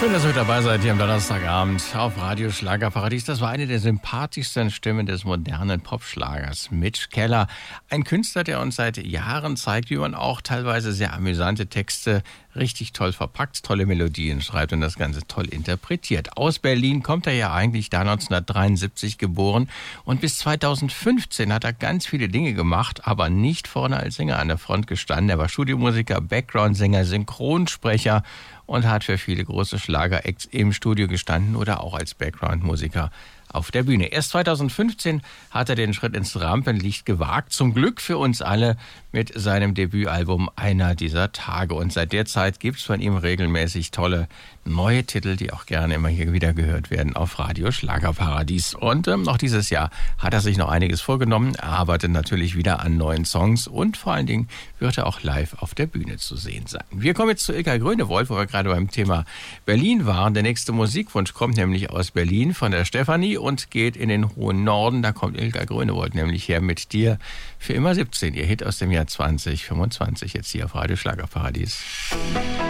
Schön, dass ihr mit dabei seid hier am Donnerstagabend auf Radio Schlagerparadies. Das war eine der sympathischsten Stimmen des modernen Popschlagers, Mitch Keller. Ein Künstler, der uns seit Jahren zeigt, wie man auch teilweise sehr amüsante Texte richtig toll verpackt, tolle Melodien schreibt und das Ganze toll interpretiert. Aus Berlin kommt er ja eigentlich da 1973 geboren und bis 2015 hat er ganz viele Dinge gemacht, aber nicht vorne als Sänger an der Front gestanden. Er war Studiomusiker, Background-Sänger, Synchronsprecher und hat für viele große Schlager-Acts im Studio gestanden oder auch als Background-Musiker auf der Bühne. Erst 2015 hat er den Schritt ins Rampenlicht gewagt. Zum Glück für uns alle mit seinem Debütalbum Einer dieser Tage. Und seit der Zeit gibt es von ihm regelmäßig tolle neue Titel, die auch gerne immer hier wieder gehört werden auf Radio Schlagerparadies. Und auch dieses Jahr hat er sich noch einiges vorgenommen. Er arbeitet natürlich wieder an neuen Songs und vor allen Dingen wird er auch live auf der Bühne zu sehen sein. Wir kommen jetzt zu Ilka Grönewold, wo wir gerade beim Thema Berlin waren. Der nächste Musikwunsch kommt nämlich aus Berlin von der Stefanie und geht in den hohen Norden. Da kommt Ilka Grönewold nämlich her mit dir für immer 17. Ihr Hit aus dem Jahr 2025 jetzt hier auf Radio Schlagerparadies.